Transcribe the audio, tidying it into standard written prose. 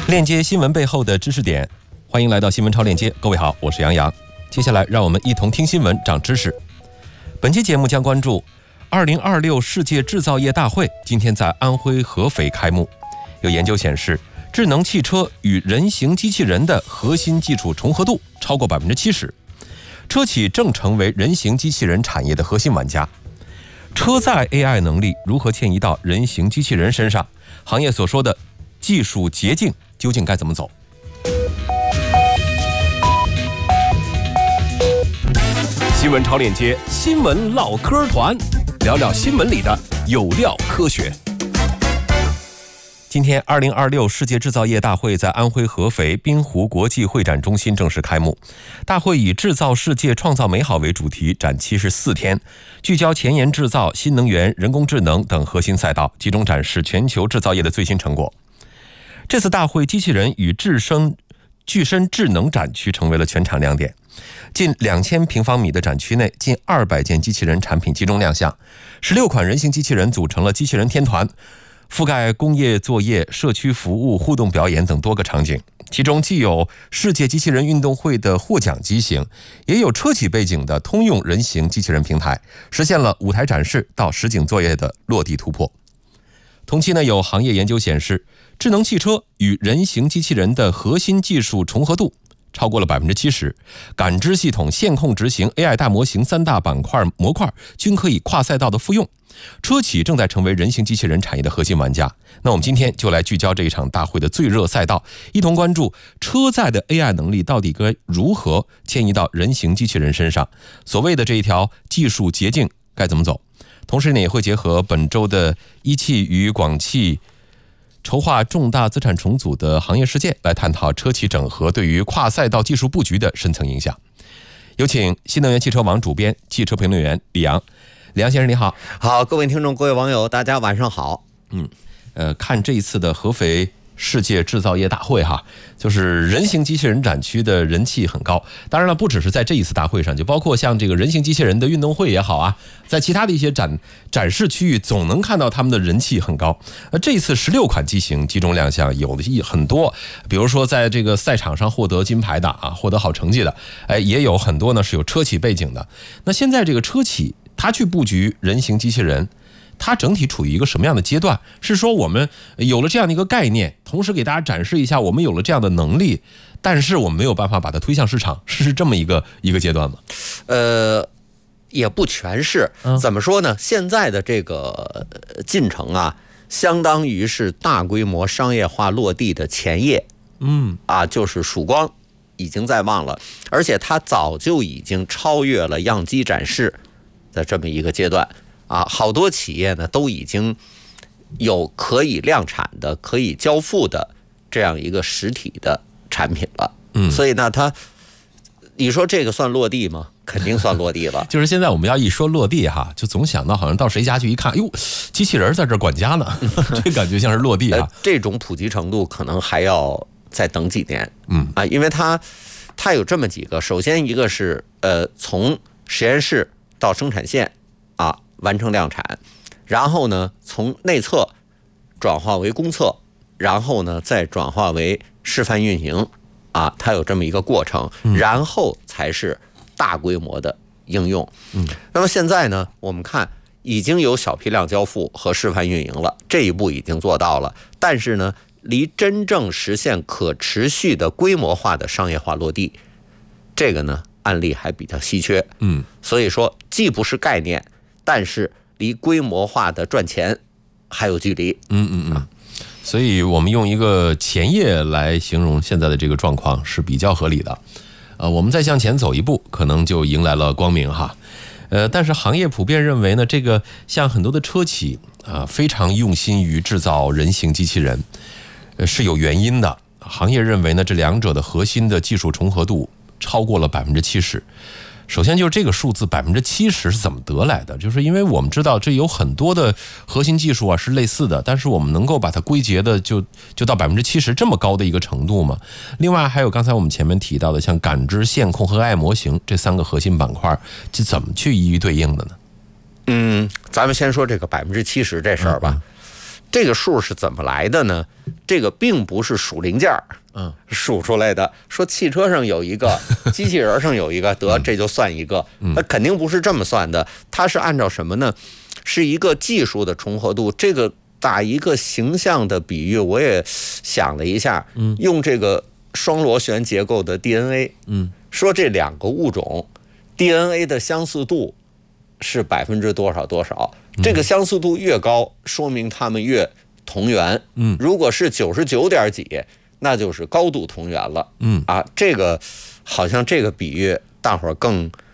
链接新闻背后的知识点，欢迎来到新闻超链接。各位好，我是杨洋。接下来让我们一同听新闻长知识。本期节目将关注2026世界制造业大会今天在安徽合肥开幕。有研究显示，智能汽车与人形机器人的核心技术重合度超过70%，车企正成为人形机器人产业的核心玩家。车载 AI 能力如何迁移到人形机器人身上？行业所说的技术捷径究竟该怎么走？新闻超链接，新闻唠嗑团，聊聊新闻里的有料科学。今天2026世界制造业大会在安徽合肥滨湖国际会展中心正式开幕。大会以制造世界创造美好为主题，展期是4天，聚焦前沿制造、新能源、人工智能等核心赛道，集中展示全球制造业的最新成果。这次大会机器人与具身智能展区成为了全场亮点。近2000平方米的展区内，近200件机器人产品集中亮相，16款人形机器人组成了机器人天团，覆盖工业作业、社区服务、互动表演等多个场景。其中既有世界机器人运动会的获奖机型，也有车企背景的通用人形机器人平台，实现了舞台展示到实景作业的落地突破。同期呢，有行业研究显示，智能汽车与人形机器人的核心技术重合度超过了70%，感知系统、线控执行、AI 大模型3大板块模块均可以跨赛道的复用。车企正在成为人形机器人产业的核心玩家。那我们今天就来聚焦这一场大会的最热赛道，一同关注车载的 AI 能力到底该如何迁移到人形机器人身上，所谓的这一条技术捷径该怎么走。同时呢，也会结合本周的一汽与广汽筹划重大资产重组的行业事件，来探讨车企整合对于跨赛道技术布局的深层影响。有请新能源汽车网主编、汽车评论员李阳。李阳先生你好。 好，各位听众、各位网友，大家晚上好。 看这一次的合肥世界制造业大会哈，就是人形机器人展区的人气很高。当然了，不只是在这一次大会上，就包括像这个人形机器人的运动会也好啊，在其他的一些展示区域，总能看到他们的人气很高。这一次16款机型集中亮相，有的很多，比如说在这个赛场上获得金牌的啊，获得好成绩的，也有很多呢是有车企背景的。那现在这个车企它去布局人形机器人，它整体处于一个什么样的阶段？是说我们有了这样的一个概念，同时给大家展示一下我们有了这样的能力，但是我们没有办法把它推向市场，是这么一个阶段吗？ 也不全是。怎么说呢？现在的这个进程啊，相当于是大规模商业化落地的前夜。就是曙光已经在望了，而且它早就已经超越了样机展示的这么一个阶段。好多企业呢都已经有可以量产的、可以交付的这样一个实体的产品了。所以呢，你说这个算落地吗？肯定算落地了。 就是现在我们要一说落地哈，就总想到好像到谁家去一看，哟，机器人在这管家呢，这感觉像是落地啊。 这种普及程度可能还要再等几年。因为它有这么几个，首先一个是从实验室到生产线完成量产，然后呢从内测转化为公测，然后呢再转化为示范运营它有这么一个过程，然后才是大规模的应用。那么现在呢，我们看已经有小批量交付和示范运营了，这一步已经做到了，但是呢离真正实现可持续的规模化的商业化落地，这个呢案例还比较稀缺。所以说既不是概念，但是离规模化的赚钱还有距离。 所以我们用一个前夜来形容现在的这个状况是比较合理的。我们再向前走一步，可能就迎来了光明哈。但是行业普遍认为呢，这个像很多的车企非常用心于制造人形机器人，是有原因的。行业认为呢，这两者的核心的技术重合度超过了70%。首先就是这个数字70%是怎么得来的？就是因为我们知道这有很多的核心技术是类似的，但是我们能够把它归结的就到70%这么高的一个程度嘛。另外还有刚才我们前面提到的像感知、线控和 AI 模型这3个核心板块，是怎么去一一对应的呢？ 咱们先说这个70%这事儿吧。这个数是怎么来的呢？ 这个并不是数零件数出来的。说汽车上有一个，机器人上有一个，得这就算一个，那肯定不是这么算的。它是按照什么呢？是一个技术的重合度。这个打一个形象的比喻，我也想了一下，用这个双螺旋结构的 DNA，说这两个物种 DNA 的相似度是多少多少，这个相似度越高，说明它们越同源。如果是99点几，那就是高度同源了。这个好像这个比喻大伙儿更